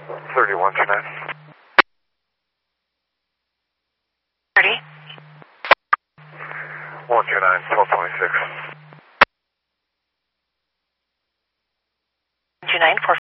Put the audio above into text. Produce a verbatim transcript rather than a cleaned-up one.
thirty-one two nine. thirty. one two nine, twelve twenty-six. two nine four